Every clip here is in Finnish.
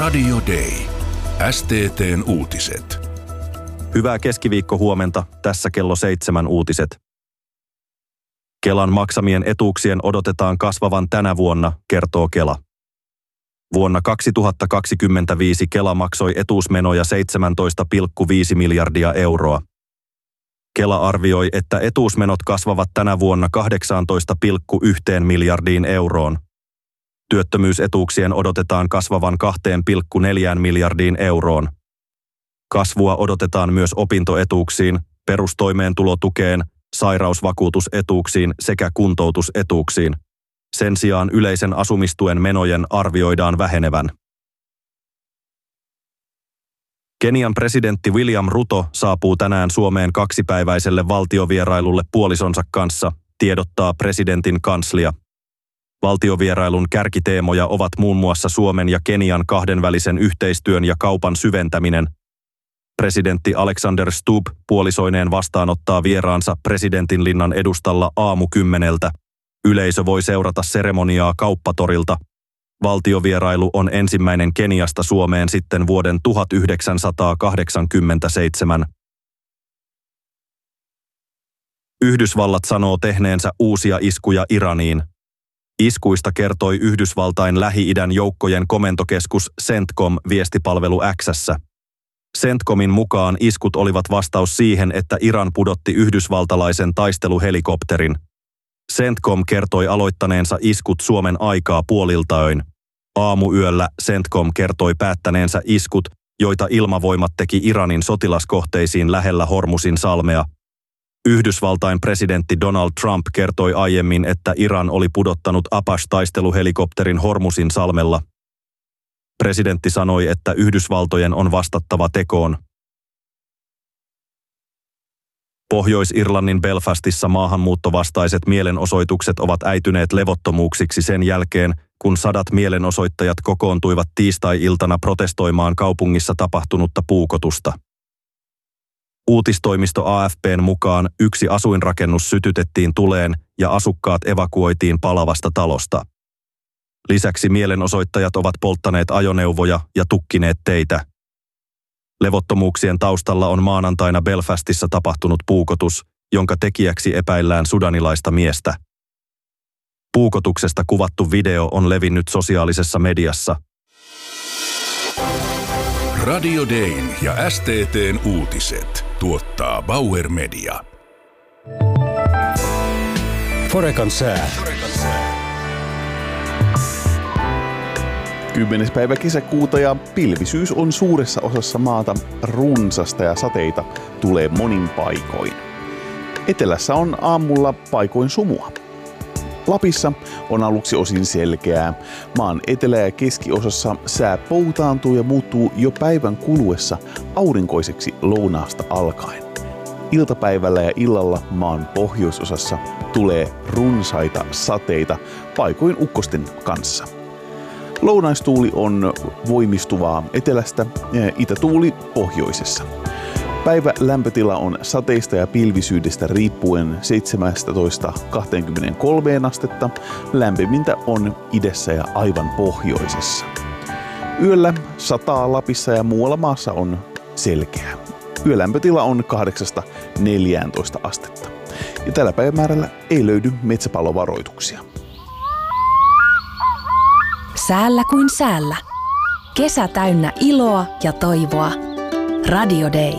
Radio Day. STT:n uutiset. Hyvää keskiviikkohuomenta, tässä kello 7 uutiset. Kelan maksamien etuuksien odotetaan kasvavan tänä vuonna, kertoo Kela. Vuonna 2025 Kela maksoi etuusmenoja 17,5 miljardia euroa. Kela arvioi, että etuusmenot kasvavat tänä vuonna 18,1 miljardiin euroon. Työttömyysetuuksien odotetaan kasvavan 2,4 miljardiin euroon. Kasvua odotetaan myös opintoetuuksiin, perustoimeentulotukeen, sairausvakuutusetuuksiin sekä kuntoutusetuuksiin. Sen sijaan yleisen asumistuen menojen arvioidaan vähenevän. Kenian presidentti William Ruto saapuu tänään Suomeen 2-päiväiselle valtiovierailulle puolisonsa kanssa, tiedottaa presidentin kanslia. Valtiovierailun kärkiteemoja ovat muun muassa Suomen ja Kenian kahdenvälisen yhteistyön ja kaupan syventäminen. Presidentti Alexander Stubb puolisoineen vastaanottaa vieraansa presidentinlinnan edustalla aamu 10:00. Yleisö voi seurata seremoniaa kauppatorilta. Valtiovierailu on ensimmäinen Keniasta Suomeen sitten vuoden 1987. Yhdysvallat sanoo tehneensä uusia iskuja Iraniin. Iskuista kertoi Yhdysvaltain Lähi-idän joukkojen komentokeskus CENTCOM viestipalvelu X:ssä. CENTCOMin mukaan iskut olivat vastaus siihen, että Iran pudotti yhdysvaltalaisen taisteluhelikopterin. CENTCOM kertoi aloittaneensa iskut Suomen aikaa puoliltaöin. Aamuyöllä CENTCOM kertoi päättäneensä iskut, joita ilmavoimat teki Iranin sotilaskohteisiin lähellä Hormuzin salmea. Yhdysvaltain presidentti Donald Trump kertoi aiemmin, että Iran oli pudottanut Apache-taisteluhelikopterin Hormuzin salmella. Presidentti sanoi, että Yhdysvaltojen on vastattava tekoon. Pohjois-Irlannin Belfastissa maahanmuuttovastaiset mielenosoitukset ovat äityneet levottomuuksiksi sen jälkeen, kun 100 mielenosoittajat kokoontuivat tiistai-iltana protestoimaan kaupungissa tapahtunutta puukotusta. Uutistoimisto AFP:n mukaan yksi asuinrakennus sytytettiin tuleen ja asukkaat evakuoitiin palavasta talosta. Lisäksi mielenosoittajat ovat polttaneet ajoneuvoja ja tukkineet teitä. Levottomuuksien taustalla on maanantaina Belfastissa tapahtunut puukotus, jonka tekijäksi epäillään sudanilaista miestä. Puukotuksesta kuvattu video on levinnyt sosiaalisessa mediassa. Radio Dayn ja STT:n uutiset tuottaa Bauer Media. Forekan sää. 10. päivä kesäkuuta ja pilvisyys on suuressa osassa maata runsasta ja sateita tulee monin paikoin. Etelässä on aamulla paikoin sumua. Lapissa on aluksi osin selkeää. Maan etelä- ja keskiosassa sää poutaantuu ja muuttuu jo päivän kuluessa aurinkoiseksi lounaasta alkaen. Iltapäivällä ja illalla maan pohjoisosassa tulee runsaita sateita paikoin ukkosten kanssa. Lounaistuuli on voimistuvaa etelästä ja itätuuli pohjoisessa. Päivä lämpötila on sateista ja pilvisyydestä riippuen 17-23 astetta. Lämpimintä on idässä ja aivan pohjoisessa. Yöllä sataa Lapissa ja muualla maassa on selkeä. Yölämpötila on 8-14 astetta. Ja tällä päivämäärällä ei löydy metsäpalovaroituksia. Säällä kuin säällä. Kesä täynnä iloa ja toivoa. Radio Day.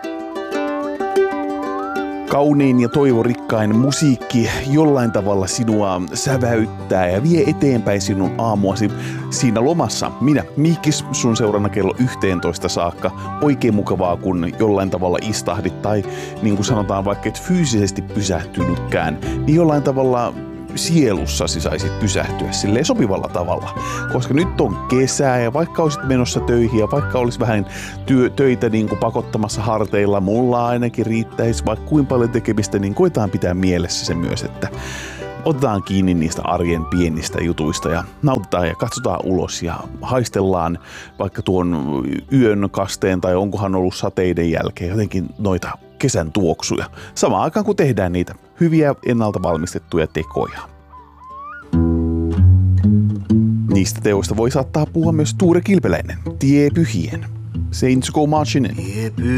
Kaunein ja toivorikkain musiikki jollain tavalla sinua säväyttää ja vie eteenpäin sinun aamuasi siinä lomassa. Minä, Miikkis, sun seurana kello 11 saakka. Oikein mukavaa, kun jollain tavalla istahdit tai niin kuin sanotaan, vaikka et fyysisesti pysähtynytkään, niin jollain tavalla sielussasi saisit pysähtyä silleen sopivalla tavalla. Koska nyt on kesää ja vaikka olisit menossa töihin ja vaikka olisi vähän töitä niin kuin pakottamassa harteilla, mulla ainakin riittäisi vaikka kuinka paljon tekemistä, niin koetaan pitää mielessä se myös, että otetaan kiinni niistä arjen pienistä jutuista ja nautitaan ja katsotaan ulos ja haistellaan vaikka tuon yön kasteen tai onkohan ollut sateiden jälkeen jotenkin noita kesän tuoksuja. Samaan aikaan kun tehdään niitä hyviä ennalta valmistettuja tekoja. Niistä teoista voi saattaa puhua myös Tuure Kilpeläinen, Tie pyhien, Saints Go Marching In.